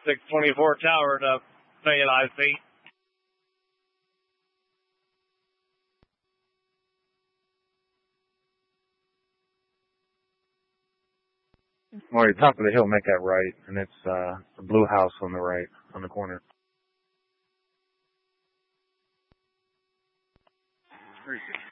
624 tower to Van IC. Well, you're top of the hill, make that right, and it's the blue house on the right, on the corner. Very good.